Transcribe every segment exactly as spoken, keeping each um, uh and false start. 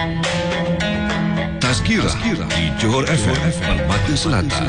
Tazkirah di Johor F M Permata Selatan.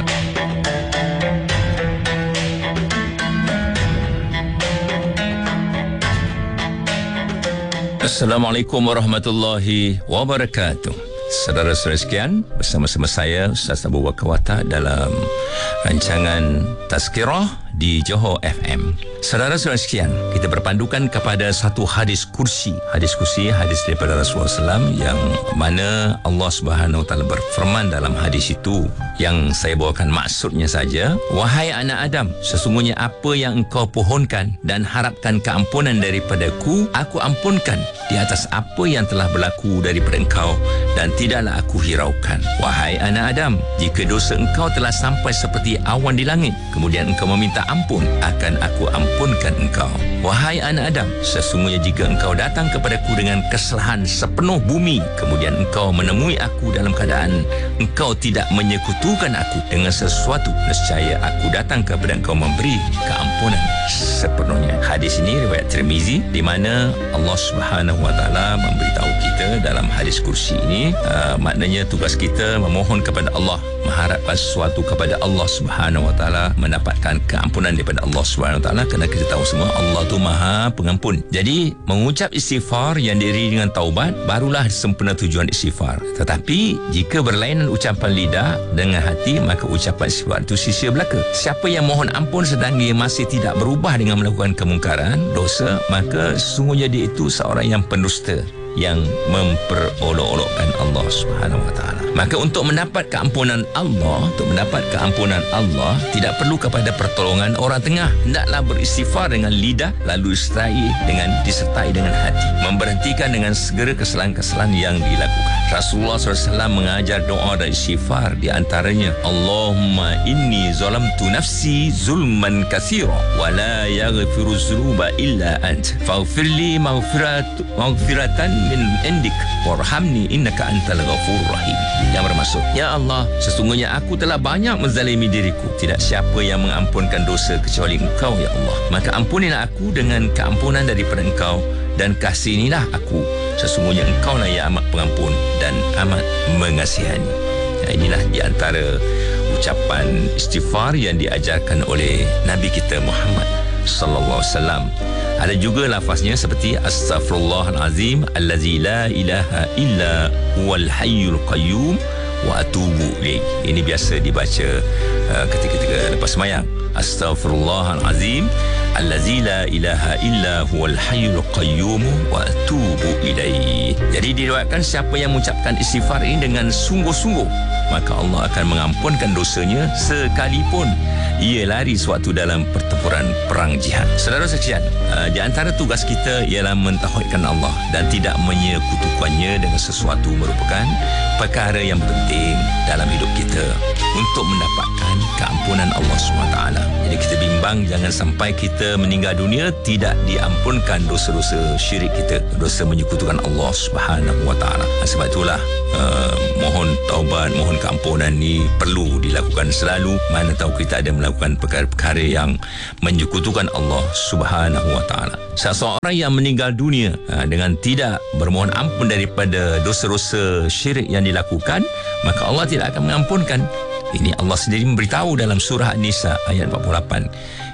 Assalamualaikum warahmatullahi wabarakatuh. Saudara-saudara sekalian, bersama-sama saya Ustaz Abu Bakar Watak dalam rancangan Tazkirah di Johor F M. Saudara-saudara sekalian, kita berpandukan kepada satu hadis kursi. Hadis kursi, hadis daripada Rasulullah sallallahu alaihi wasallam yang mana Allah Subhanahu Wa Taala berfirman dalam hadis itu, yang saya bawakan maksudnya saja. Wahai anak Adam, sesungguhnya apa yang engkau pohonkan dan harapkan keampunan daripadaku, aku ampunkan di atas apa yang telah berlaku daripada engkau, dan tidaklah aku hiraukan. Wahai anak Adam, jika dosa engkau telah sampai seperti awan di langit, kemudian engkau meminta ampun, akan aku ampunkan engkau. Wahai anak Adam, sesungguhnya jika engkau datang kepadaku dengan kesalahan sepenuh bumi, kemudian engkau menemui aku dalam keadaan engkau tidak menyekutukan aku dengan sesuatu, nescaya aku datang kepada engkau memberi keampunan sepenuhnya. Hadis ini riwayat Tirmizi, di mana Allah Subhanahu Wa Taala memberitahu kita dalam hadis kursi ini, uh, maknanya tugas kita memohon kepada Allah, mengharapkan sesuatu kepada Allah Subhanahu Wa Taala, mendapatkan keampunan daripada Allah Subhanahu Wa Taala, kerana kita tahu semua Allah tu Maha Pengampun. Jadi mengucap istighfar yang diiringi dengan taubat barulah sempurna tujuan istighfar. Tetapi jika berlainan ucapan lidah dengan hati, maka ucapan istighfar itu sia-sia belaka. Siapa yang mohon ampun sedang dia masih tidak berubah dengan melakukan kemungkaran, dosa, maka sesungguhnya dia itu seorang yang pendusta, yang memperolok-olokkan Allah Subhanahu Wa Taala. Maka untuk mendapat keampunan Allah, untuk mendapat keampunan Allah tidak perlu kepada pertolongan orang tengah. Hendaklah beristighfar dengan lidah, lalu disertai dengan disertai dengan hati, memberhentikan dengan segera kesalahan-kesalahan yang dilakukan. Rasulullah sallallahu alaihi wasallam mengajar doa dan istighfar, di antaranya Allahumma inni zalamtu nafsi zulman katsira wa la yaghfiru dzunuba illa ant faghfirli maghfirat maghfiratan min indik warhamni innaka antal ghafurur rahim. Yang bermaksud, ya Allah, sesungguhnya aku telah banyak menzalimi diriku, tidak siapa yang mengampunkan dosa kecuali engkau, ya Allah. Maka ampunilah aku dengan keampunan daripada engkau, dan kasihanilah aku, sesungguhnya engkau lah yang amat pengampun dan amat mengasihani. Ya, inilah di antara ucapan istighfar yang diajarkan oleh Nabi kita Muhammad sallallahu alaihi wasallam. Ada juga lafaznya seperti astaghfirullahalazim allazi la ilaha illa huwal hayyul qayyum wa atubu ilaih. Ini biasa dibaca uh, ketika-ketika lepas sembahyang. Astaghfirullahalazim allazi la ilaha illa huwal hayyul qayyum wa atubu ilaih. Jadi diriwayatkan siapa yang mengucapkan istighfar ini dengan sungguh-sungguh, maka Allah akan mengampunkan dosanya sekalipun ia lari sewaktu dalam pertempuran perang jihad. Saudara sekalian, uh, di antara tugas kita ialah mentauhidkan Allah dan tidak menyekutukannya dengan sesuatu, merupakan perkara yang penting dalam hidup kita untuk mendapatkan keampunan Allah subhanahu wa taala. Jadi kita bimbang jangan sampai kita meninggal dunia tidak diampunkan dosa-dosa syirik kita, dosa menyekutukan Allah Subhanahu wa taala. Sebab itulah uh, mohon taubat, mohon keampunan ni perlu dilakukan selalu. Mana tahu kita ada melakukan perkara-perkara yang menyekutukan Allah Subhanahu wa taala. Seseorang yang meninggal dunia uh, dengan tidak bermohon ampun daripada dosa-dosa syirik yang dilakukan, maka Allah tidak akan mengampunkan. Ini Allah sendiri memberitahu dalam surah An-Nisa ayat empat puluh lapan.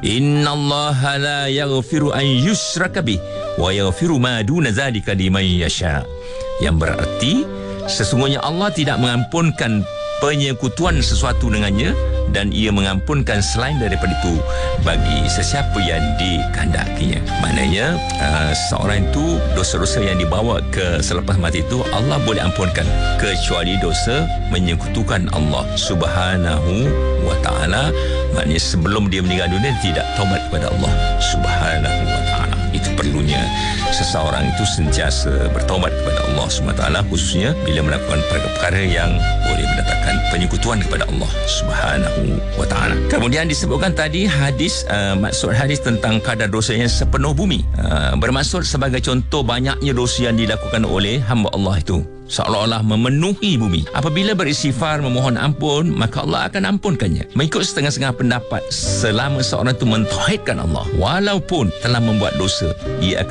Innallaha la yaghfiru an yushraka bih wa yaghfiru ma duna dzalika liman yasha. Yang berarti sesungguhnya Allah tidak mengampunkan penyekutuan sesuatu dengannya, dan ia mengampunkan selain daripada itu bagi sesiapa yang dikehendakinya. Maknanya uh, seorang itu dosa-dosa yang dibawa ke selepas mati itu Allah boleh ampunkan, kecuali dosa menyekutukan Allah Subhanahu wa taala. Maknanya sebelum dia meninggal dunia tidak taubat kepada Allah Subhanahu wa taala. Itu perlunya seseorang itu sentiasa bertaubat kepada Allah subhanahu wa taala, khususnya bila melakukan perkara-perkara yang boleh mendatangkan penyekutuan kepada Allah Subhanahu wa taala. Kemudian disebutkan tadi hadis, uh, maksud hadis tentang kadar dosanya sepenuh bumi. Uh, bermaksud sebagai contoh banyaknya dosa yang dilakukan oleh hamba Allah itu, seolah-olah memenuhi bumi. Apabila beristighfar memohon ampun, maka Allah akan ampunkannya. Mengikut setengah-setengah pendapat, selama seorang itu mentauhidkan Allah, walaupun telah membuat dosa, ia akan dimasukkan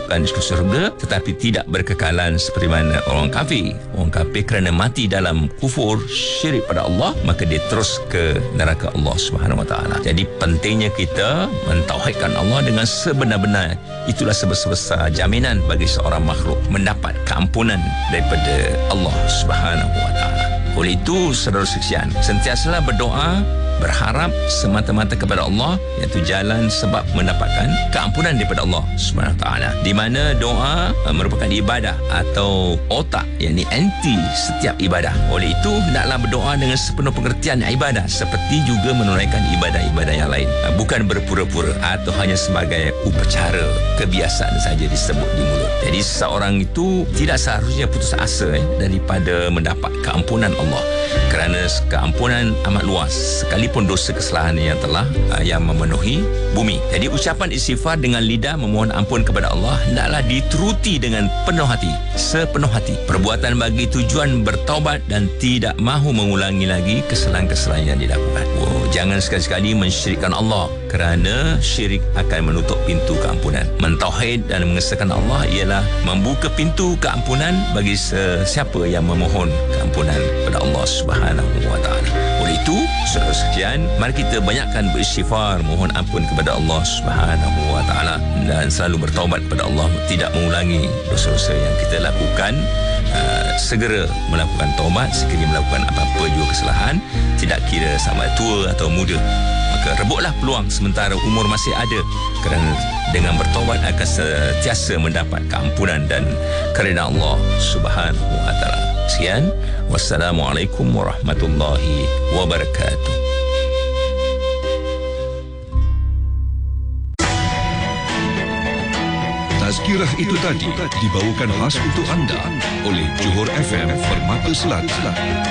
dimasukkan ke syurga, tetapi tidak berkekalan seperti mana orang kafir. Orang kafir kerana mati dalam kufur syirik pada Allah, maka dia terus ke neraka Allah Subhanahu Wa Taala. Jadi pentingnya kita mentauhidkan Allah dengan sebenar-benar. Itulah sebesar-besar jaminan bagi seorang makhluk mendapat keampunan daripada Allah Subhanahu Wa Taala. Oleh itu, saudara sekalian, sentiasalah berdoa, berharap semata-mata kepada Allah, iaitu jalan sebab mendapatkan keampunan daripada Allah Subhanahu Wa Taala. Di mana doa uh, merupakan ibadah atau otak, yakni anti setiap ibadah. Oleh itu, hendaklah berdoa dengan sepenuh pengertian ibadah, seperti juga menunaikan ibadah-ibadah yang lain, uh, bukan berpura-pura atau hanya sebagai upacara kebiasaan saja disebut di mulut. Jadi seseorang itu tidak seharusnya putus asa eh, daripada mendapat keampunan Allah, kerana keampunan amat luas sekalipun dosa kesalahan yang telah uh, yang memenuhi bumi. Jadi ucapan istighfar dengan lidah memohon ampun kepada Allah hendaklah dituruti dengan penuh hati, sepenuh hati. Perbuatan bagi tujuan bertaubat dan tidak mahu mengulangi lagi kesalahan-kesalahan yang dilakukan. Oh, jangan sekali-sekali mensyirikkan Allah, kerana syirik akan menutup pintu keampunan. Mentauhid dan mengesahkan Allah ialah membuka pintu keampunan bagi sesiapa yang memohon keampunan kepada Allah Subhanahu Wa Taala. Oleh itu, saudara sekalian, mari kita banyakkan beristighfar, mohon ampun kepada Allah Subhanahu Wa Taala dan selalu bertaubat kepada Allah, tidak mengulangi dosa-dosa yang kita lakukan. Uh, segera melakukan taubat sekiranya melakukan apa-apa juga kesalahan, tidak kira sama tua atau muda. Maka rebutlah peluang sementara umur masih ada, kerana dengan bertaubat akan sentiasa mendapat keampunan dan keridaan Allah Subhanahu Wa Taala. Sekian, wassalamualaikum warahmatullahi wabarakatuh. Tazkirah itu tadi dibawakan khas untuk anda oleh Johor F M Permata Selatan.